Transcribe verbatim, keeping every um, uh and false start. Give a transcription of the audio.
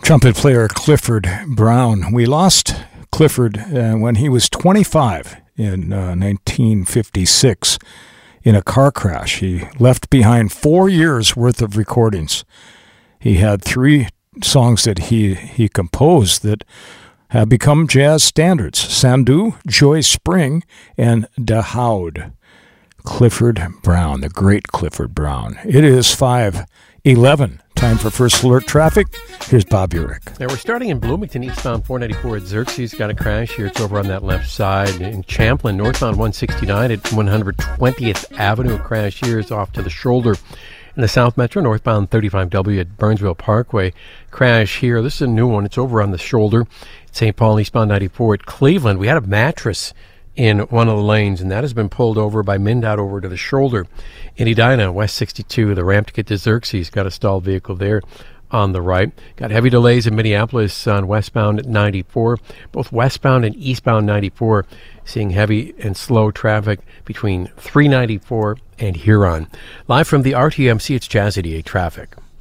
trumpet player Clifford Brown. We lost Clifford uh, when he was twenty-five in uh, nineteen fifty-six in a car crash. He left behind four years' worth of recordings. He had three songs that he, he composed that have become jazz standards: Sandu, Joy Spring, and De Houd. Clifford Brown, the great Clifford Brown. It is five eleven. Time for First Alert Traffic. Here's Bob Urich. Yeah, we're starting in Bloomington, eastbound four ninety-four at Xerxes. Got a crash here. It's over on that left side. In Champlin, northbound one sixty-nine at one hundred twentieth Avenue. A crash here is off to the shoulder. In the South Metro, northbound thirty-five W at Burnsville Parkway. Crash here. This is a new one. It's over on the shoulder. Saint Paul, eastbound ninety-four at Cleveland. We had a mattress in one of the lanes, and that has been pulled over by MnDOT over to the shoulder. In Edina, West sixty-two, the ramp to get to Xerxes, got a stalled vehicle there on the right. Got heavy delays in Minneapolis on westbound at ninety-four. Both westbound and eastbound ninety-four seeing heavy and slow traffic between three ninety-four and Huron. Live from the R T M C, it's Jazz eighty-eight Traffic.